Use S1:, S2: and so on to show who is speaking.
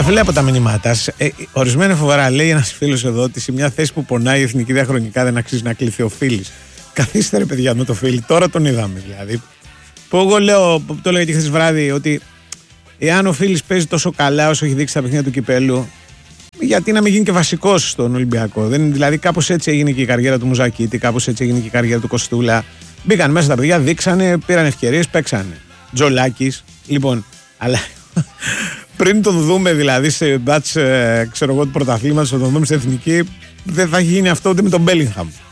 S1: Βλέπω τα μηνύματά σας. Ορισμένα φοβερά. Λέει ένας φίλος εδώ ότι σε μια θέση που πονάει η εθνική διαχρονικά δεν αξίζει να κληθεί ο Φίλης. Καθίστε ρε παιδιά με το Φίλη. Τώρα τον είδαμε δηλαδή. Που εγώ λέω, το έλεγα και χθες βράδυ, ότι εάν ο Φίλης παίζει τόσο καλά όσο έχει δείξει στα παιχνίδια του κυπέλου, γιατί να μην γίνει και βασικός στον Ολυμπιακό. Δηλαδή, κάπως έτσι έγινε και η καριέρα του Μουζακίτη, κάπως έτσι έγινε και η καριέρα του Κωστούλα. Μπήκαν μέσα τα παιδιά, δείξανε, πήραν ευκαιρίες, παίξανε. Τζολάκης. Λοιπόν, αλλά πριν τον δούμε δηλαδή σε μπάτς, ξέρω εγώ, του πρωταθλήματος, θα τον δούμε στην εθνική, δεν θα γίνει αυτό ούτε με τον Μπέλιγχαμ.